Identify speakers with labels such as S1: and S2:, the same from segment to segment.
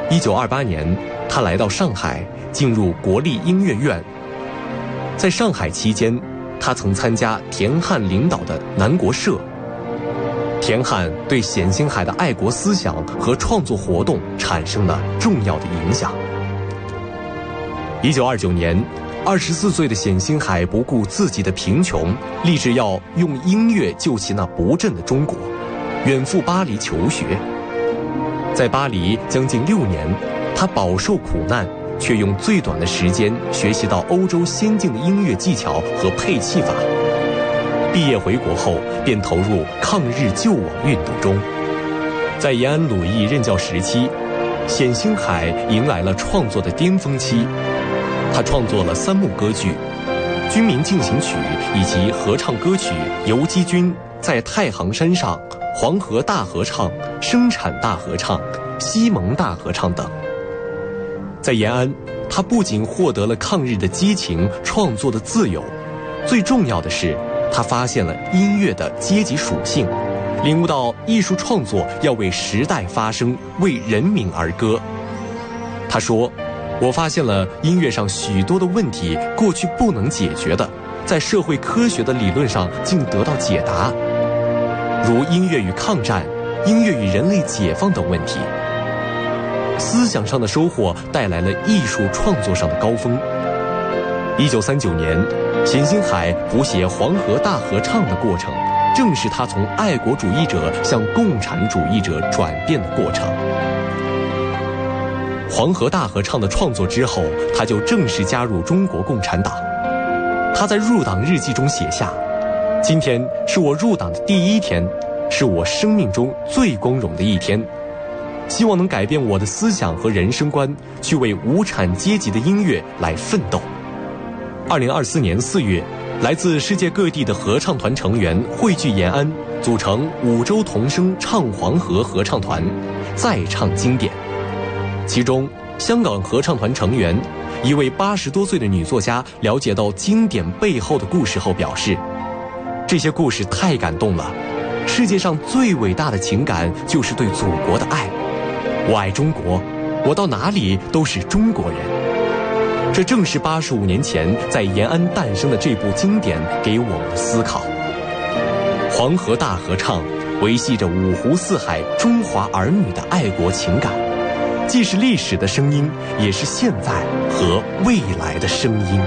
S1: 1928年，他来到上海，进入国立音乐院。在上海期间，他曾参加田汉领导的南国社。田汉对冼星海的爱国思想和创作活动产生了重要的影响。1929年，24岁的冼星海不顾自己的贫穷，立志要用音乐救起那不振的中国，远赴巴黎求学。在巴黎将近6年，他饱受苦难，却用最短的时间学习到欧洲先进的音乐技巧和配器法。毕业回国后，便投入抗日救网运动中。在延安鲁艺任教时期，冼星海迎来了创作的巅峰期。他创作了3幕歌剧《军民进行曲》以及合唱歌曲《游击军》《在太行山上》《黄河大合唱》《生产大合唱》《西蒙大合唱》等。在延安，他不仅获得了抗日的激情、创作的自由，最重要的是，他发现了音乐的阶级属性，领悟到艺术创作要为时代发声，为人民而歌。他说，我发现了音乐上许多的问题，过去不能解决的，在社会科学的理论上竟得到解答，如音乐与抗战、音乐与人类解放等问题。思想上的收获带来了艺术创作上的高峰。1939年，冼星海谱写《黄河大合唱》的过程，正是他从爱国主义者向共产主义者转变的过程。《黄河大合唱》的创作之后，他就正式加入中国共产党。他在入党日记中写下：今天是我入党的第1天，是我生命中最光荣的一天，希望能改变我的思想和人生观，去为无产阶级的音乐来奋斗。2024年4月，来自世界各地的合唱团成员汇聚延安，组成5洲童声唱黄河合唱团，再唱经典。其中，香港合唱团成员一位80多岁的女作家了解到经典背后的故事后表示，这些故事太感动了，世界上最伟大的情感就是对祖国的爱，我爱中国，我到哪里都是中国人。这正是85年前在延安诞生的这部经典给我们的思考。黄河大合唱维系着五湖四海中华儿女的爱国情感，既是历史的声音，也是现在和未来的声音。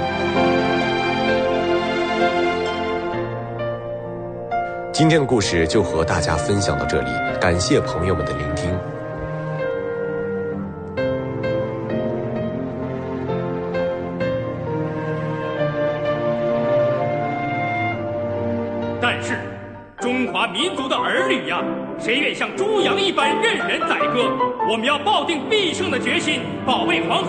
S1: 今天的故事就和大家分享到这里，感谢朋友们的聆听。
S2: 但是，中华民族的儿女呀，谁愿像猪羊一般任人宰割？我们要抱定必胜的决心，保卫黄河。